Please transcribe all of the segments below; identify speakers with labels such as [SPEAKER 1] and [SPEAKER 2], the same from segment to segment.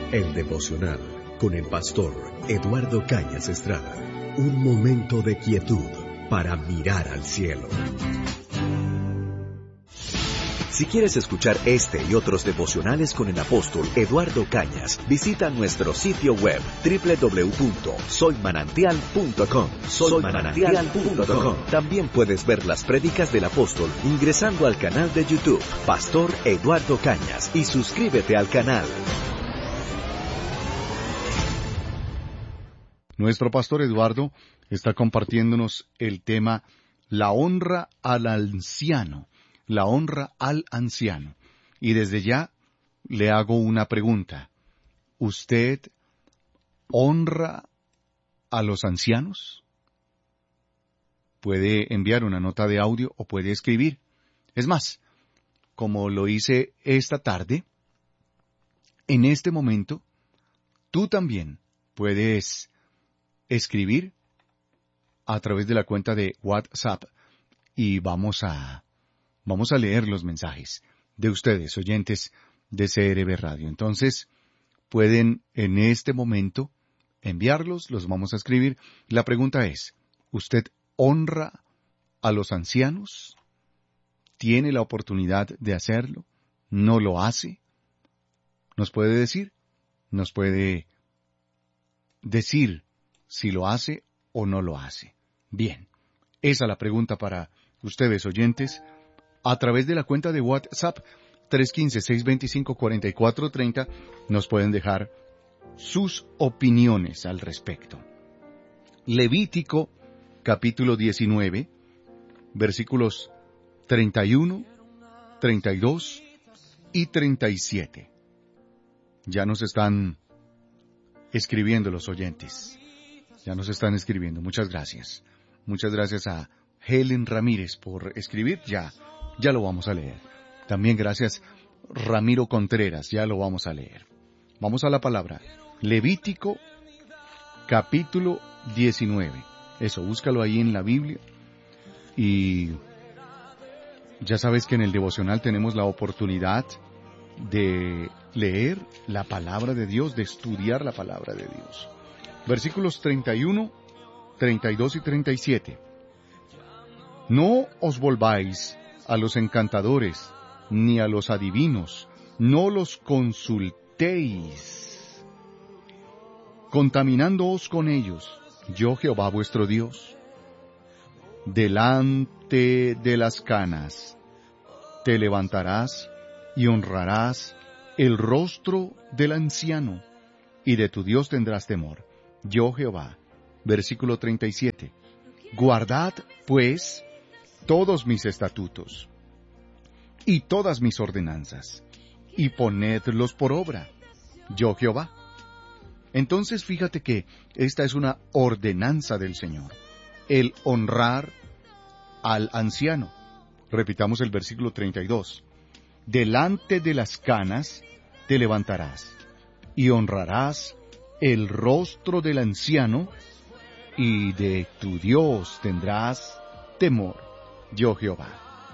[SPEAKER 1] El devocional con el pastor Eduardo Cañas Estrada. Un momento de quietud para mirar al cielo. Si quieres escuchar este y otros devocionales con el apóstol Eduardo Cañas, visita nuestro sitio web www.soymanantial.com. Soymanantial.com. También puedes ver las prédicas del apóstol ingresando al canal de YouTube Pastor Eduardo Cañas y suscríbete al canal.
[SPEAKER 2] Nuestro pastor Eduardo está compartiéndonos el tema la honra al anciano. La honra al anciano. Y desde ya le hago una pregunta. ¿Usted honra a los ancianos? Puede enviar una nota de audio o puede escribir. Es más, como lo hice esta tarde, en este momento, tú también puedes escribir a través de la cuenta de WhatsApp y vamos a leer los mensajes de ustedes, oyentes de CRB Radio. Entonces, pueden en este momento enviarlos, los vamos a escribir. La pregunta es, ¿usted honra a los ancianos? ¿Tiene la oportunidad de hacerlo? ¿No lo hace? ¿Nos puede decir? ¿Nos puede decir si lo hace o no lo hace? Bien, esa es la pregunta para ustedes, oyentes, a través de la cuenta de WhatsApp 315-625-4430 nos pueden dejar sus opiniones al respecto. Levítico, capítulo 19, versículos 31, 32 y 37. Ya nos están escribiendo los oyentes. Ya nos están escribiendo. Muchas gracias. Muchas gracias a Helen Ramírez por escribir. Ya lo vamos a leer. También gracias Ramiro Contreras, ya lo vamos a leer. Vamos a la palabra. Levítico, capítulo 19. Eso, búscalo ahí en la Biblia. Y ya sabes que en el devocional tenemos la oportunidad de leer la palabra de Dios, de estudiar la palabra de Dios. Versículos 31, 32 y 37. No os volváis a los encantadores, ni a los adivinos, no los consultéis, contaminándoos con ellos, yo Jehová vuestro Dios. Delante de las canas te levantarás y honrarás el rostro del anciano, y de tu Dios tendrás temor, yo Jehová. Versículo 37. Guardad, pues, todos mis estatutos y todas mis ordenanzas, y ponedlos por obra, yo Jehová. Entonces fíjate que esta es una ordenanza del Señor, el honrar al anciano. Repitamos el versículo 32. Delante de las canas te levantarás, y honrarás el rostro del anciano, y de tu Dios tendrás temor, yo Jehová.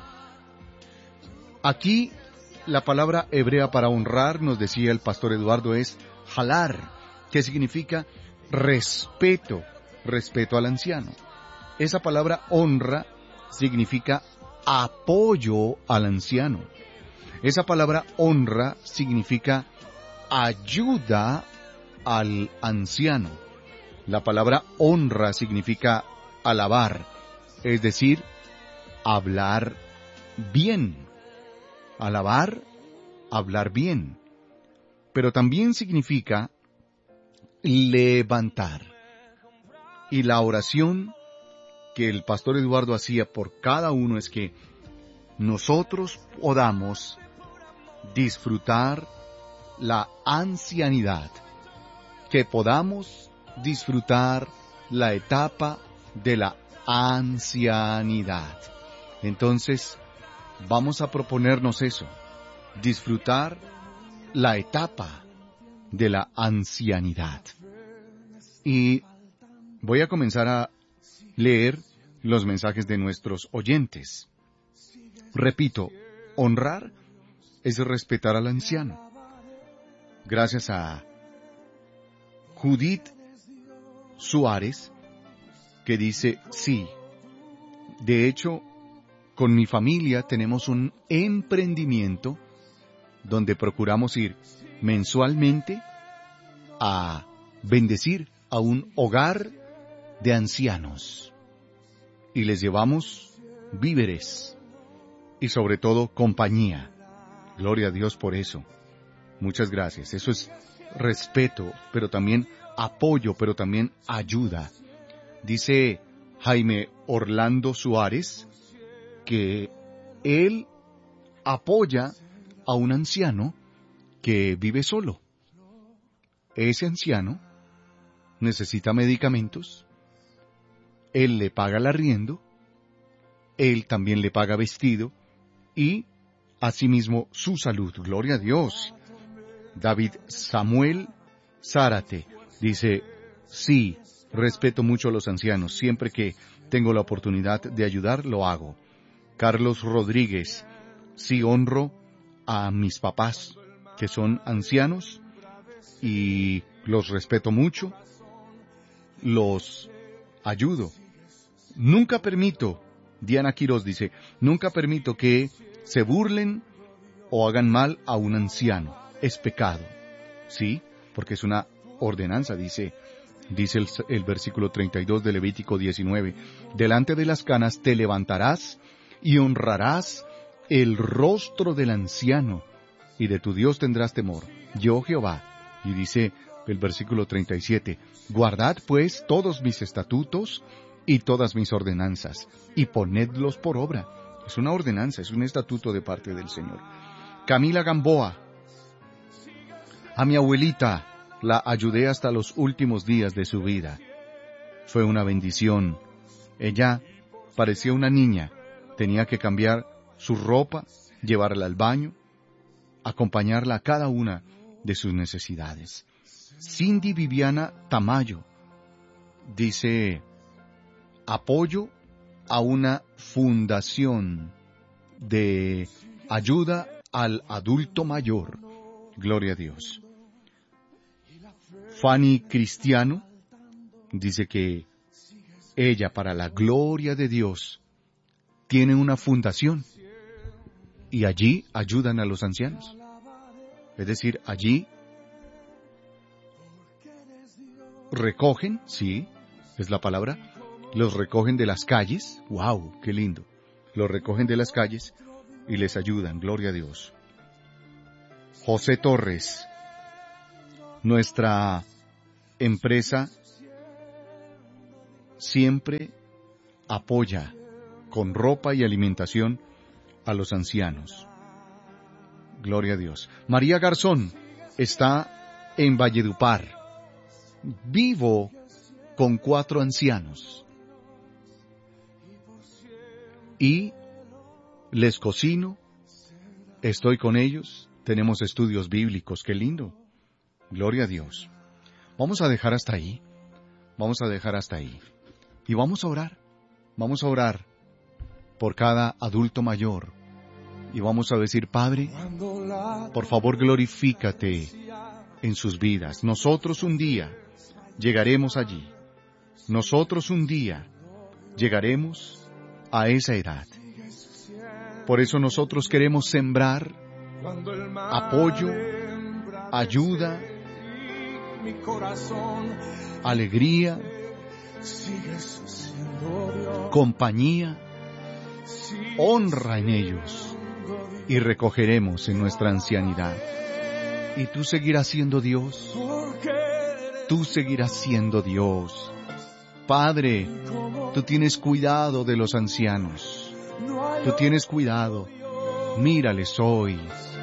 [SPEAKER 2] Aquí la palabra hebrea para honrar, nos decía el pastor Eduardo, es halar, que significa respeto al anciano. Esa palabra honra significa apoyo al anciano. Esa palabra honra significa ayuda al anciano. La palabra honra significa alabar, es decir, hablar bien. Alabar, hablar bien. Pero también significa levantar. Y la oración que el pastor Eduardo hacía por cada uno es que nosotros podamos disfrutar la ancianidad, que podamos disfrutar la etapa de la ancianidad. Entonces, vamos a proponernos eso, disfrutar la etapa de la ancianidad. Y voy a comenzar a leer los mensajes de nuestros oyentes. Repito, honrar es respetar al anciano. Gracias a Judith Suárez, que dice, sí, de hecho, con mi familia tenemos un emprendimiento donde procuramos ir mensualmente a bendecir a un hogar de ancianos y les llevamos víveres y sobre todo compañía. Gloria a Dios por eso. Muchas gracias. Eso es respeto, pero también apoyo, pero también ayuda. Dice Jaime Orlando Suárez que él apoya a un anciano que vive solo. Ese anciano necesita medicamentos, él le paga el arriendo, él también le paga vestido y asimismo su salud. Gloria a Dios. David Samuel Zárate dice, sí, respeto mucho a los ancianos, siempre que tengo la oportunidad de ayudar, lo hago. Carlos Rodríguez, sí honro a mis papás, que son ancianos, y los respeto mucho, los ayudo. Nunca permito, Diana Quiroz dice, nunca permito que se burlen o hagan mal a un anciano. Es pecado. Sí, porque es una ordenanza, dice el versículo 32 de Levítico 19. Delante de las canas te levantarás y honrarás el rostro del anciano, y de tu Dios tendrás temor. Yo Jehová. Y dice el versículo 37, guardad pues todos mis estatutos y todas mis ordenanzas, y ponedlos por obra. Es una ordenanza, es un estatuto de parte del Señor. Camila Gamboa, a mi abuelita la ayudé hasta los últimos días de su vida. Fue una bendición. Ella parecía una niña, tenía que cambiar su ropa, llevarla al baño, acompañarla a cada una de sus necesidades. Cindy Viviana Tamayo dice, apoyo a una fundación de ayuda al adulto mayor. Gloria a Dios. Fanny Cristiano dice que ella, para la gloria de Dios, tiene una fundación y allí ayudan a los ancianos. Es decir, allí recogen, sí, es la palabra, los recogen de las calles. ¡Wow! ¡Qué lindo! Los recogen de las calles y les ayudan. Gloria a Dios. José Torres, nuestra empresa siempre apoya con ropa y alimentación a los ancianos. Gloria a Dios. María Garzón está en Valledupar. Vivo con 4 ancianos y les cocino, estoy con ellos, tenemos estudios bíblicos. ¡Qué lindo! Gloria a Dios. Vamos a dejar hasta ahí. Vamos a dejar hasta ahí. Y vamos a orar. Vamos a orar por cada adulto mayor. Y vamos a decir, Padre, por favor glorifícate en sus vidas. Nosotros un día llegaremos allí. Nosotros un día llegaremos a esa edad. Por eso nosotros queremos sembrar apoyo, ayuda, alegría, compañía, honra en ellos, y recogeremos en nuestra ancianidad. Y tú seguirás siendo Dios. Tú seguirás siendo Dios. Padre, tú tienes cuidado de los ancianos. Tú tienes cuidado. Mírales hoy.